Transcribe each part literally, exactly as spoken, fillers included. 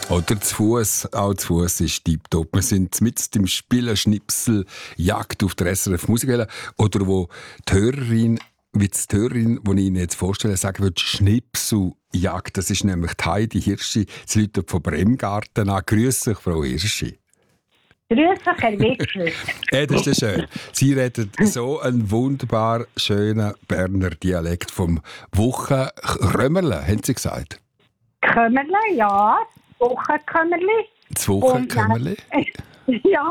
Oder zu Fuß, auch zu Fuß ist tiptop. Wir sind mit dem Spielen Schnipsel Jagd auf der S R F Musikwelle. Oder wo die Hörerin, wie die Hörerin, die ich Ihnen jetzt vorstelle, sagen würde, Schnipseljagd. Das ist nämlich die Heidi Hirschi. Sie läutet von Bremgarten an. Grüß euch, Frau Hirschi. Grüß euch, Herr Wickler. Ja, das ist schön. Sie redet so einen wunderbar schönen Berner Dialekt vom Wochenkrömmerle, haben Sie gesagt? Kömmerle, ja. Wochenkömmerli. Das Wochenkömmerle? Ja.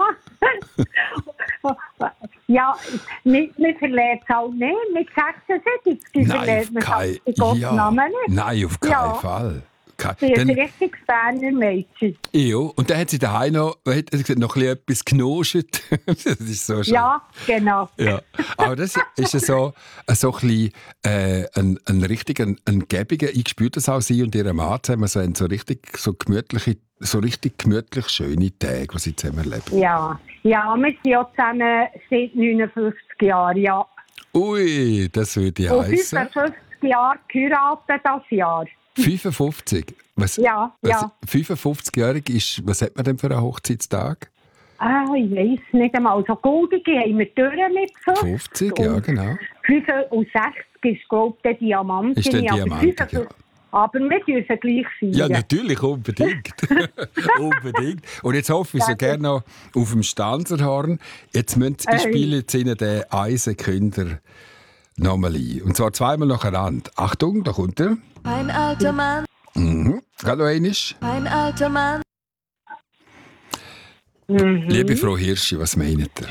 Ja, man verliert es halt nicht. Mit sechsundsiebzig verliert man kein, den Gottes ja. Namen nicht. Nein, auf keinen Ja. Fall. Kein, Sie ist dann, ein richtiges Berner Mädchen. ja, und dann hat sie daheim noch, hat sie gesagt, noch ein bisschen etwas genoschet. Das ist so schön. Ja, genau. Ja. Aber das ist ja so, so ein bisschen äh, ein, ein richtig ein, ein gäbiger, ich spüre das auch, sie und ihre Mann zusammen, so, so richtig so gemütliche, so richtig gemütlich schöne Tage, die sie zusammen erleben. Ja. Ja, wir sind ja zusammen seit neunundfünfzig Jahren, ja. Ui, das würde ich Und heissen. fünfundfünfzig Jahre geheiratet das Jahr. fünfundfünfzig? Was, Ja, was, ja. fünfundfünfzigjährig ist, was hat man denn für einen Hochzeitstag? Ah, ich weiss nicht einmal. So goldige haben wir durch mit fünfzig. fünfzig, ja, genau. fünfundsechzig ist, glaube ich, der Diamant. Ist der Aber Diamant, fünfundfünfzig ja. Aber wir dürfen gleich feiern. Ja, natürlich, unbedingt. Unbedingt. Und jetzt hoffe ich so gerne noch auf dem Stanzerhorn. Jetzt müssen Sie, ich spiele jetzt Ihnen den Eisenkünder nochmal ein. Und zwar zweimal nacheinander. Achtung, da kommt er. Ein alter Mann, Mhm. Gerade noch einmal. ein alter Mann. Mhm. Liebe Frau Hirschi, was meint ihr?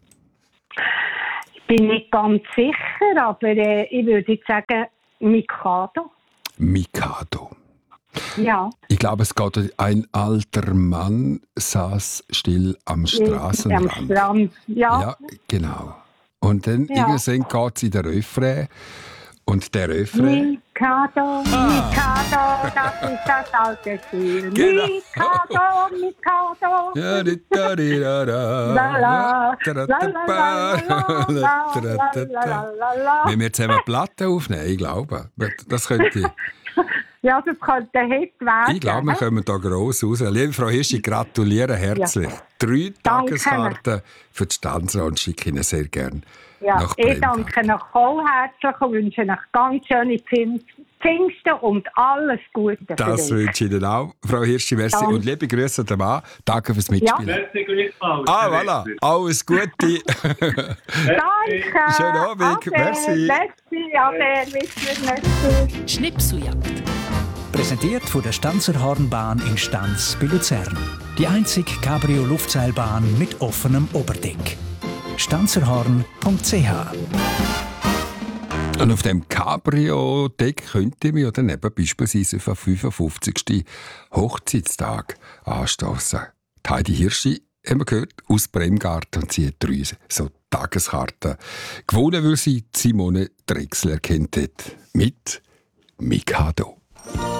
Ich bin nicht ganz sicher, aber äh, ich würde jetzt sagen Mikado. Mikado. Ja. Ich glaube, es geht um ein alter Mann saß still am Straßenrand. Am Strand. Ja. Ja, genau. Und dann Ja. irgendwann geht es in den Refrain. Und der Refrain... Mikado, Mikado, das ist das alte Spiel. Genau. Mikado, Mikado. Ja, di, da, di, da, da. La, la. Da, da, La, da, la, ba. la, la, la, Da, da, la, da, la, da. la, la. Wenn wir zusammen Platten aufnehmen, ich glaube. Das könnte ich. Ja, das könnte ein Hit werden. Ich glaube, wir kommen hier gross raus. Liebe Frau Hirschi, gratuliere herzlich. Drei Tageskarten für die Stanzer und schicke Ihnen sehr gerne Ja, nach ich Bremgarten. danke Ihnen vollherzlich und wünsche Ihnen ganz schöne Pfing- Pfingsten und alles Gute für Das euch. wünsche ich Ihnen auch, Frau Hirschi. Merci. Danke. Und liebe Grüße an den Mann. Danke fürs Mitspielen. Merci gleichfalls. Ah, voilà. Alles Gute. Danke. Schönen Abend. Ade. Merci. Merci, Ade. Merci. Schnipseljagd. Präsentiert von der Stanzer Hornbahn in Stanz bei Luzern. Die einzige Cabrio-Luftseilbahn mit offenem Oberdeck. stanzerhorn punkt c h. Und auf dem Cabrio-Deck könnte ich mich oder neben beispielsweise auf den fünfundfünfzigsten Hochzeitstag anstoßen. Die Heidi Hirschi haben wir gehört, aus Bremgarten, und sie hat drei so Tageskarten gewonnen, weil sie Simone Drechsler kennt hat. Mit Mikado.